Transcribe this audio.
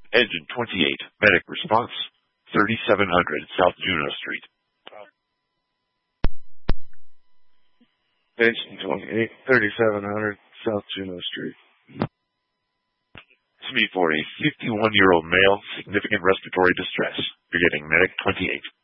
Engine 28, medic response, 3700 South Juno Street. Engine 28, 3700 South Juno Street. To me for a 51-year-old male, significant respiratory distress. Beginning medic 28.